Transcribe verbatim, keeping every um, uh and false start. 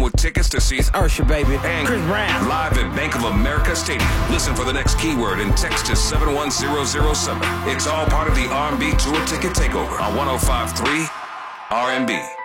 home with tickets to see Usher, baby. and Chris Brown. live at Bank of America Stadium. Listen for the next keyword and text to seven one zero zero seven. It's all part of the R and B Tour Ticket Takeover on one oh five point three R and B.